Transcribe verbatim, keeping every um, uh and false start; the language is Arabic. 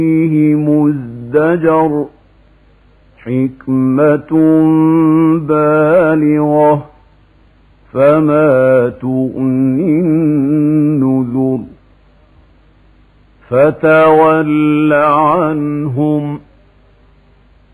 مزدجر حكمة بالغة فما تغني النذر فتول عنهم